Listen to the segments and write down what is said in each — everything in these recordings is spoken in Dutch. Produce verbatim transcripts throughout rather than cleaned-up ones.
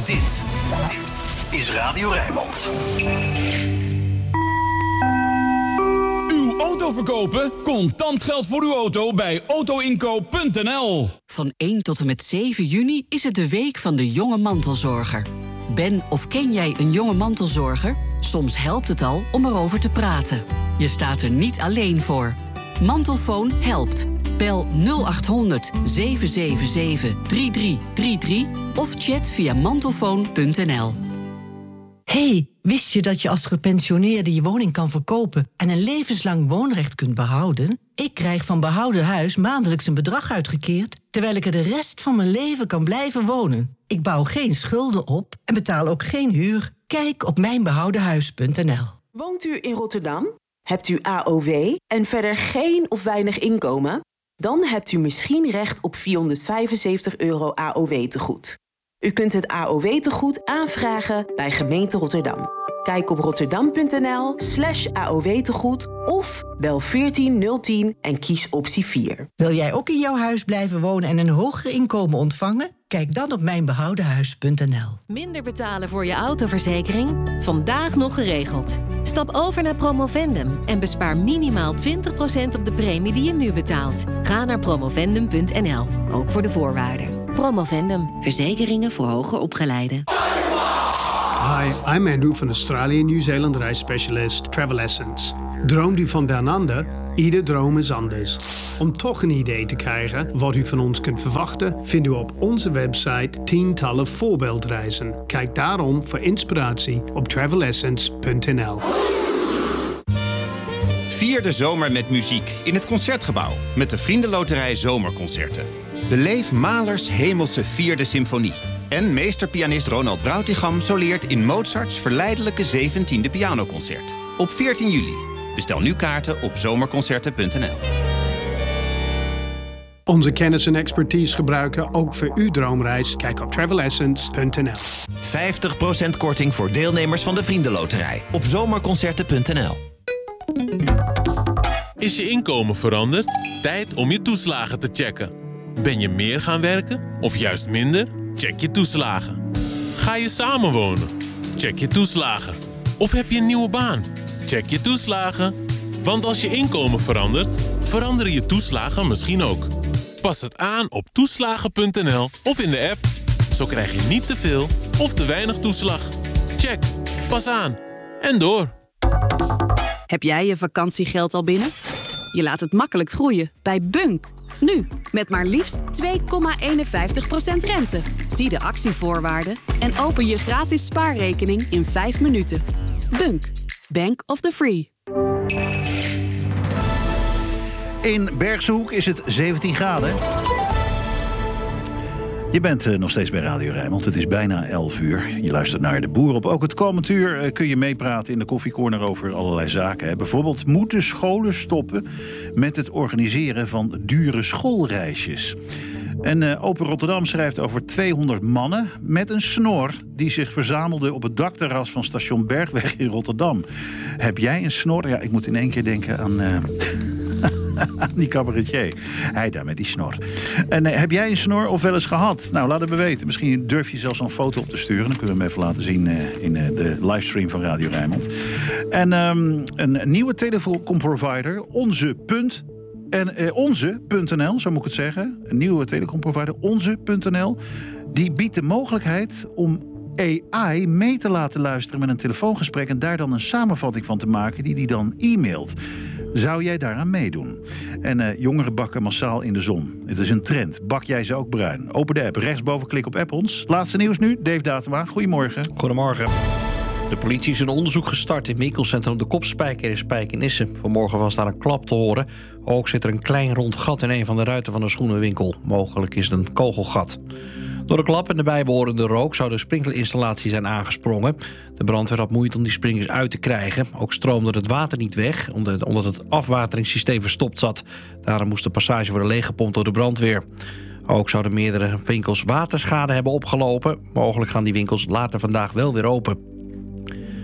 Dit, dit is Radio Rijnmond. Uw auto verkopen? Contant geld voor uw auto bij autoinkoop punt n l. Van één tot en met zeven juni is het de week van de jonge mantelzorger. Ben of ken jij een jonge mantelzorger? Soms helpt het al om erover te praten. Je staat er niet alleen voor. Mantelfoon helpt. Bel nul acht honderd zeven zeven zeven drie drie drie drie of chat via mantelfoon punt n l. Hey, wist je dat je als gepensioneerde je woning kan verkopen en een levenslang woonrecht kunt behouden? Ik krijg van Behouden Huis maandelijks een bedrag uitgekeerd, terwijl ik er de rest van mijn leven kan blijven wonen. Ik bouw geen schulden op en betaal ook geen huur. Kijk op mijn behouden huis punt n l. Woont u in Rotterdam? Hebt u A O W en verder geen of weinig inkomen? Dan hebt u misschien recht op vierhonderdvijfenzeventig euro A O W-tegoed. U kunt het A O W-tegoed aanvragen bij gemeente Rotterdam. Kijk op rotterdam punt n l slash A O W-tegoed of bel veertien nul tien en kies optie vier. Wil jij ook in jouw huis blijven wonen en een hoger inkomen ontvangen? Kijk dan op mijn behouden huis punt n l. Minder betalen voor je autoverzekering? Vandaag nog geregeld. Stap over naar Promovendum en bespaar minimaal twintig procent op de premie die je nu betaalt. Ga naar promovendum punt n l, ook voor de voorwaarden. Promovendum, verzekeringen voor hoger opgeleiden. Hi, I'm Andrew van Australië Nieuw-Zeeland reisspecialist Travel Essence. Droomt u van down under? Ieder droom is anders. Om toch een idee te krijgen wat u van ons kunt verwachten, vindt u op onze website tientallen voorbeeldreizen. Kijk daarom voor inspiratie op travel essence punt n l. Vier de zomer met muziek in het Concertgebouw met de Vriendenloterij Zomerconcerten. Beleef Mahlers Hemelse Vierde Symfonie. En meesterpianist Ronald Brautigam soleert in Mozarts verleidelijke zeventiende pianoconcert. Op veertien juli. Bestel nu kaarten op zomerconcerten punt n l. Onze kennis en expertise gebruiken ook voor uw droomreis. Kijk op travel essence punt n l. vijftig procent korting voor deelnemers van de Vriendenloterij op zomerconcerten punt n l. Is je inkomen veranderd? Tijd om je toeslagen te checken. Ben je meer gaan werken of juist minder? Check je toeslagen. Ga je samenwonen? Check je toeslagen. Of heb je een nieuwe baan? Check je toeslagen. Want als je inkomen verandert, veranderen je toeslagen misschien ook. Pas het aan op toeslagen punt n l of in de app. Zo krijg je niet te veel of te weinig toeslag. Check. Pas aan. En door. Heb jij je vakantiegeld al binnen? Je laat het makkelijk groeien bij Bunk. Nu, met maar liefst twee komma eenenvijftig procent rente. Zie de actievoorwaarden en open je gratis spaarrekening in vijf minuten. Bunk. Bank of the Free. In Bergse Hoek is het zeventien graden. Je bent uh, nog steeds bij Radio Rijnmond. Het is bijna elf uur. Je luistert naar De Boer op. Ook het komend uur uh, kun je meepraten in de koffiecorner over allerlei zaken. Hè. Bijvoorbeeld moeten scholen stoppen met het organiseren van dure schoolreisjes. En uh, Open Rotterdam schrijft over tweehonderd mannen met een snor die zich verzamelden op het dakterras van station Bergweg in Rotterdam. Heb jij een snor? Ja, ik moet in één keer denken aan... Uh... die cabaretier. Hij daar met die snor. En uh, heb jij een snor of wel eens gehad? Nou, laat het me weten. Misschien durf je zelfs een foto op te sturen. Dan kunnen we hem even laten zien uh, in uh, de livestream van Radio Rijnmond. En um, een nieuwe telecomprovider, onze punt en uh, onze punt n l, zo moet ik het zeggen. Een nieuwe telecomprovider, onze punt n l. Die biedt de mogelijkheid om A I mee te laten luisteren met een telefoongesprek en daar dan een samenvatting van te maken die die dan e-mailt. Zou jij daaraan meedoen? En uh, jongeren bakken massaal in de zon. Het is een trend. Bak jij ze ook bruin? Open de app. Rechtsboven klik op app ons. Laatste nieuws nu. Dave Datema. Goedemorgen. Goedemorgen. De politie is een onderzoek gestart in winkelcentrum De Kopspijker in Spijkenisse. Vanmorgen was daar een klap te horen. Ook zit er een klein rond gat in een van de ruiten van de schoenenwinkel. Mogelijk is het een kogelgat. Door de klap en de bijbehorende rook zou de sprinklerinstallatie zijn aangesprongen. De brandweer had moeite om die sprinklers uit te krijgen. Ook stroomde het water niet weg, omdat het afwateringssysteem verstopt zat. Daarom moest de passage worden leeggepompt door de brandweer. Ook zouden meerdere winkels waterschade hebben opgelopen. Mogelijk gaan die winkels later vandaag wel weer open.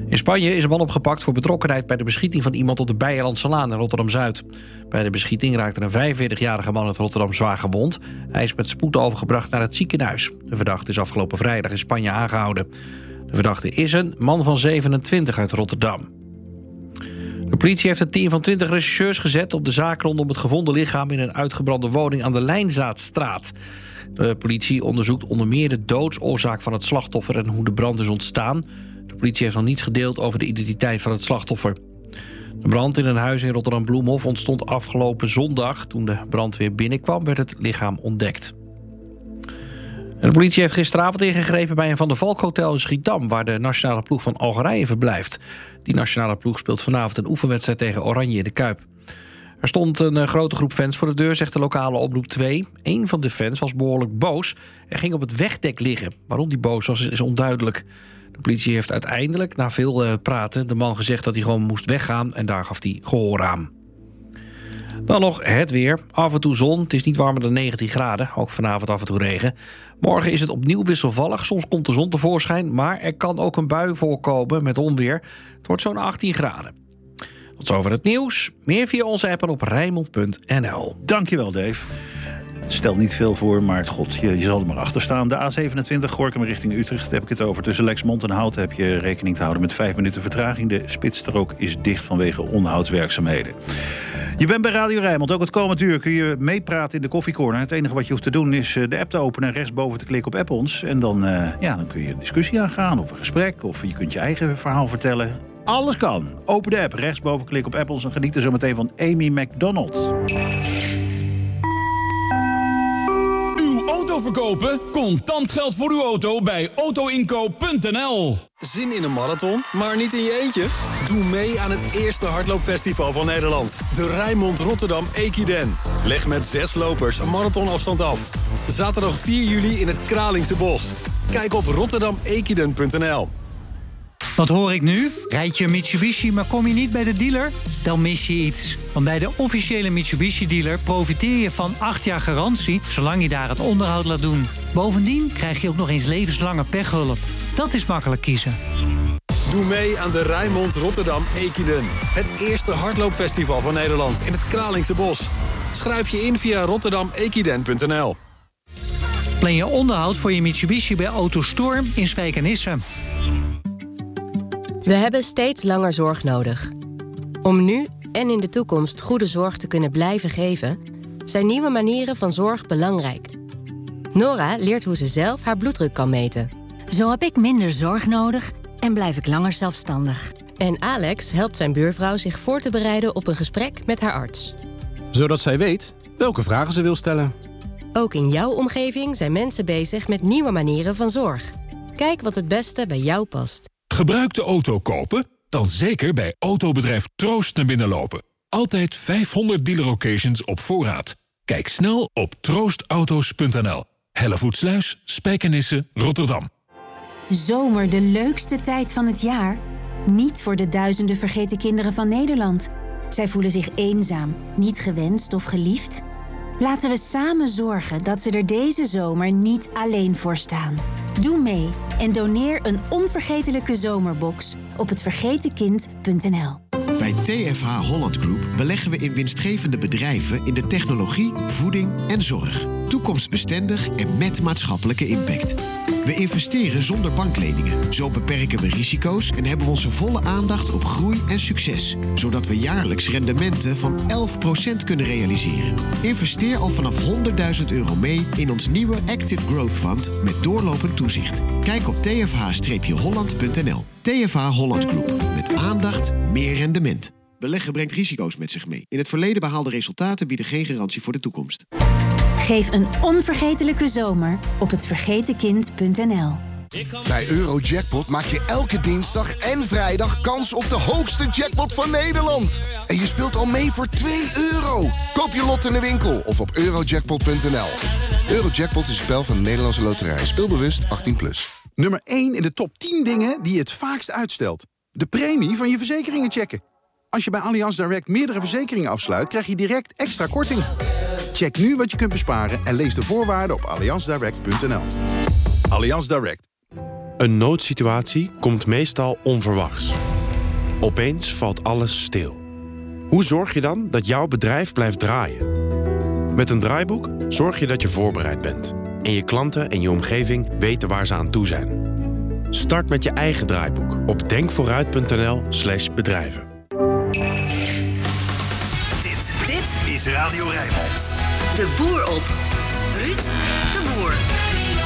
In Spanje is een man opgepakt voor betrokkenheid bij de beschieting van iemand op de Beierlandselaan in Rotterdam-Zuid. Bij de beschieting raakte een vijfenveertigjarige man uit Rotterdam zwaar gewond. Hij is met spoed overgebracht naar het ziekenhuis. De verdachte is afgelopen vrijdag in Spanje aangehouden. De verdachte is een man van zevenentwintig uit Rotterdam. De politie heeft een team van twintig rechercheurs gezet op de zaak rondom het gevonden lichaam in een uitgebrande woning aan de Lijnzaadstraat. De politie onderzoekt onder meer de doodsoorzaak van het slachtoffer en hoe de brand is ontstaan. De politie heeft nog niets gedeeld over de identiteit van het slachtoffer. De brand in een huis in Rotterdam-Bloemhof ontstond afgelopen zondag. Toen de brandweer binnenkwam werd het lichaam ontdekt. En de politie heeft gisteravond ingegrepen bij een Van der Valk hotel in Schiedam, waar de nationale ploeg van Algerije verblijft. Die nationale ploeg speelt vanavond een oefenwedstrijd tegen Oranje in de Kuip. Er stond een uh, grote groep fans voor de deur, zegt de lokale Omroep twee. Eén van de fans was behoorlijk boos en ging op het wegdek liggen. Waarom die boos was, is onduidelijk. De politie heeft uiteindelijk, na veel uh, praten, de man gezegd dat hij gewoon moest weggaan en daar gaf hij gehoor aan. Dan nog het weer. Af en toe zon. Het is niet warmer dan negentien graden. Ook vanavond af en toe regen. Morgen is het opnieuw wisselvallig. Soms komt de zon tevoorschijn. Maar er kan ook een bui voorkomen met onweer. Het wordt zo'n achttien graden. Tot zover het nieuws. Meer via onze app en op Rijnmond punt n l. Dankjewel, Dave. Stel niet veel voor, maar god, je, je zal er maar achter staan. De A zevenentwintig, Gorinchem richting Utrecht, daar heb ik het over. Tussen Lexmond en Houten heb je rekening te houden met vijf minuten vertraging. De spitsstrook is dicht vanwege onderhoudswerkzaamheden. Je bent bij Radio Rijnmond. Ook het komend uur kun je meepraten in de koffiecorner. Het enige wat je hoeft te doen is de app te openen en rechtsboven te klikken op App ons. En dan, uh, ja, dan kun je een discussie aangaan of een gesprek. Of je kunt je eigen verhaal vertellen. Alles kan. Open de app, rechtsboven klik op App ons en geniet er zo meteen van Amy McDonald. Auto verkopen? Contant geld voor uw auto bij auto inkoop punt n l. Zin in een marathon, maar niet in je eentje? Doe mee aan het eerste hardloopfestival van Nederland. De Rijnmond Rotterdam Equiden. Leg met zes lopers een marathonafstand af. Zaterdag vier juli in het Kralingse Bos. Kijk op rotterdam equiden punt n l. Wat hoor ik nu? Rijd je een Mitsubishi, maar kom je niet bij de dealer? Dan mis je iets. Want bij de officiële Mitsubishi-dealer profiteer je van acht jaar garantie, zolang je daar het onderhoud laat doen. Bovendien krijg je ook nog eens levenslange pechhulp. Dat is makkelijk kiezen. Doe mee aan de Rijnmond Rotterdam Equiden. Het eerste hardloopfestival van Nederland in het Kralingse Bos. Schrijf je in via rotterdam equiden punt n l. Plan je onderhoud voor je Mitsubishi bij Autostorm in Spijkenisse. We hebben steeds langer zorg nodig. Om nu en in de toekomst goede zorg te kunnen blijven geven, zijn nieuwe manieren van zorg belangrijk. Nora leert hoe ze zelf haar bloeddruk kan meten. Zo heb ik minder zorg nodig en blijf ik langer zelfstandig. En Alex helpt zijn buurvrouw zich voor te bereiden op een gesprek met haar arts. Zodat zij weet welke vragen ze wil stellen. Ook in jouw omgeving zijn mensen bezig met nieuwe manieren van zorg. Kijk wat het beste bij jou past. Gebruikte auto kopen? Dan zeker bij autobedrijf Troost naar binnen lopen. Altijd vijfhonderd dealer locations op voorraad. Kijk snel op troost auto's punt n l. Hellevoetsluis, Spijkenisse, Rotterdam. Zomer, de leukste tijd van het jaar? Niet voor de duizenden vergeten kinderen van Nederland. Zij voelen zich eenzaam, niet gewenst of geliefd. Laten we samen zorgen dat ze er deze zomer niet alleen voor staan. Doe mee en doneer een onvergetelijke zomerbox op het vergeten kind punt n l. Bij T F H Holland Group beleggen we in winstgevende bedrijven in de technologie, voeding en zorg. Toekomstbestendig en met maatschappelijke impact. We investeren zonder bankleningen. Zo beperken we risico's en hebben we onze volle aandacht op groei en succes. Zodat we jaarlijks rendementen van elf procent kunnen realiseren. Investeer al vanaf honderdduizend euro mee in ons nieuwe Active Growth Fund met doorlopend toezicht. Kijk op t f h holland punt n l. T F H Holland Group. Met aandacht, meer rendement. Beleggen brengt risico's met zich mee. In het verleden behaalde resultaten bieden geen garantie voor de toekomst. Geef een onvergetelijke zomer op het vergeten kind punt n l. Bij Eurojackpot maak je elke dinsdag en vrijdag kans op de hoogste jackpot van Nederland. En je speelt al mee voor twee euro. Koop je lot in de winkel of op eurojackpot punt n l. Eurojackpot is een spel van de Nederlandse Loterij. Speelbewust achttien plus. Nummer één in de top tien dingen die je het vaakst uitstelt. De premie van je verzekeringen checken. Als je bij Allianz Direct meerdere verzekeringen afsluit, krijg je direct extra korting. Check nu wat je kunt besparen en lees de voorwaarden op allianz direct punt n l. Allianz Direct. Een noodsituatie komt meestal onverwachts. Opeens valt alles stil. Hoe zorg je dan dat jouw bedrijf blijft draaien? Met een draaiboek zorg je dat je voorbereid bent. En je klanten en je omgeving weten waar ze aan toe zijn. Start met je eigen draaiboek op denkvooruit.nl slash bedrijven. Dit, dit is Radio Rijnmond. De Boer op. Ruud de Boer.